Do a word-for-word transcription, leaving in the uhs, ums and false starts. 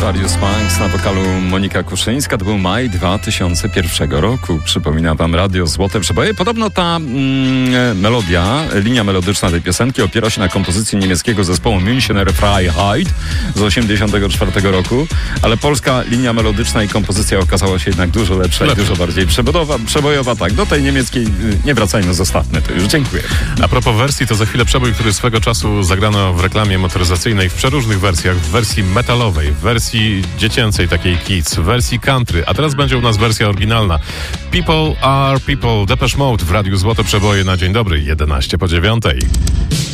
Darius Sparks na wokalu Monika Kuszyńska. To był maj dwa tysiące pierwszego roku. Przypomina wam Radio Złote Przeboje. Podobno ta mm, melodia, linia melodyczna tej piosenki opiera się na kompozycji niemieckiego zespołu Münchener Freiheit z osiemdziesiątego czwartego roku, ale polska linia melodyczna i kompozycja okazała się jednak dużo lepsza Lepsze. i dużo bardziej przebojowa, przebojowa. Tak, do tej niemieckiej nie wracajmy, zostawmy to już. Dziękuję. A propos wersji, to za chwilę przebój, który swego czasu zagrano w reklamie motoryzacyjnej w przeróżnych wersjach, w wersji metalowej, w wersji dziecięcej, takiej kids, w wersji country, a teraz będzie u nas wersja oryginalna. People are people, Depeche Mode w Radiu Złote Przeboje na dzień dobry, jedenaście po dziewiątej.